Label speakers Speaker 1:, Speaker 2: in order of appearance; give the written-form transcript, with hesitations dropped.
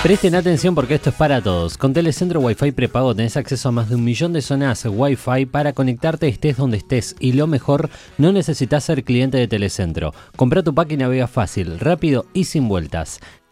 Speaker 1: Presten atención porque esto es para todos. Con Telecentro Wi-Fi prepago tenés acceso a más de 1 millón de zonas Wi-Fi para conectarte estés donde estés. Y lo mejor, no necesitas ser cliente de Telecentro. Comprá tu pack y navega fácil, rápido y sin vueltas.